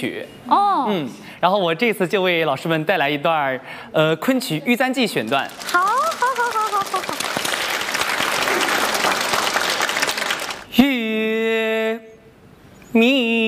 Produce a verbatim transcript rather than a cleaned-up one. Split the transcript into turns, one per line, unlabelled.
曲。
哦，
嗯，然后我这次就为老师们带来一段呃昆曲《玉簪记》选段。
好，好，好，好，好，好，好。
月明。